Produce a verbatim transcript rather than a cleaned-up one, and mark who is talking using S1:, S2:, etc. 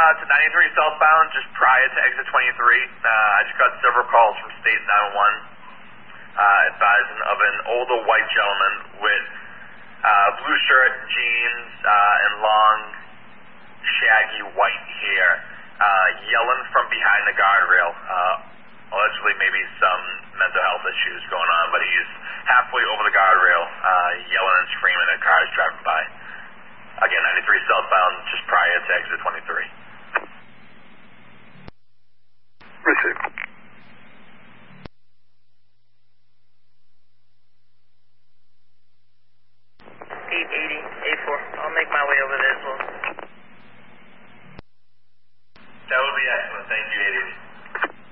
S1: uh, to ninety-three southbound, just prior to exit twenty-three. Uh, I just got several calls from State nine one one uh, advising of an older white gentleman with uh, blue shirt, jeans, uh, and long, shaggy white hair, uh, yelling from behind the guardrail. Uh, allegedly maybe some mental health issues going on, but he's halfway over the guardrail, uh, yelling and screaming at cars driving by. Again, ninety-three southbound, just prior to exit twenty-three.
S2: Received.